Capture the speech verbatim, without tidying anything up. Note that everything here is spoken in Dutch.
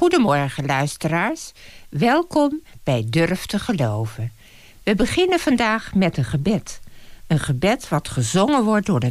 Goedemorgen luisteraars, welkom bij Durf te Geloven. We beginnen vandaag met een gebed. Een gebed wat gezongen wordt door de